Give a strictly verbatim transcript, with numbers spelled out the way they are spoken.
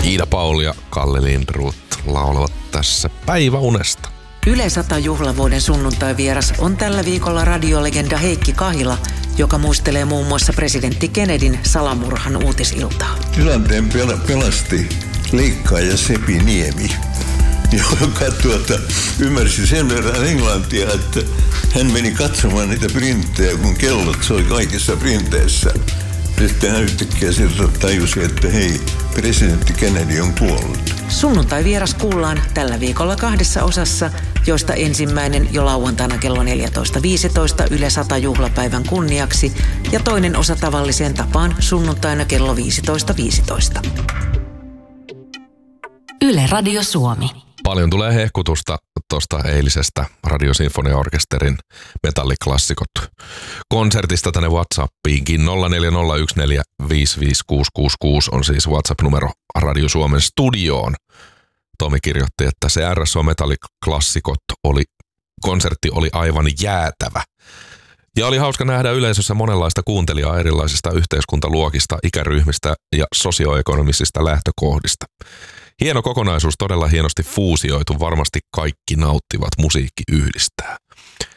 Iida Pauli ja Kalle Lindroth laulavat tässä päiväunesta. Yle sata juhlavuoden sunnuntai-vieras on tällä viikolla radiolegenda Heikki Kahila, joka muistelee muun muassa presidentti Kennedyn salamurhan uutisiltaa. Tilanteen pel- pelasti leikkaaja Sepi Niemi, joka tuota, ymmärsi sen verran englantia, että hän meni katsomaan niitä printtejä, kun kellot soi kaikissa printeissä. Sitten hän yhtäkkiä sieltä tajusi, että hei, presidentti Kennedy on kuollut. Sunnuntai-vieras kuullaan tällä viikolla kahdessa osassa, joista ensimmäinen jo lauantaina kello neljätoista viisitoista Yle sata juhlapäivän kunniaksi ja toinen osa tavalliseen tapaan sunnuntaina kello viisitoista viisitoista. Yle Radio Suomi. Paljon tulee hehkutusta tuosta eilisestä Radiosinfoniaorkesterin metalliklassikot konsertista tänne WhatsAppiinkin. nolla neljä nolla yksi neljä viisi viisi kuusi kuusi kuusi on siis WhatsApp-numero Radio Suomen studioon. Tomi kirjoitti, että se R S O metalliklassikot oli, konsertti oli aivan jäätävä. Ja oli hauska nähdä yleisössä monenlaista kuuntelijaa erilaisista yhteiskuntaluokista, ikäryhmistä ja sosioekonomisista lähtökohdista. Hieno kokonaisuus, todella hienosti fuusioitu, varmasti kaikki nauttivat, musiikki yhdistää.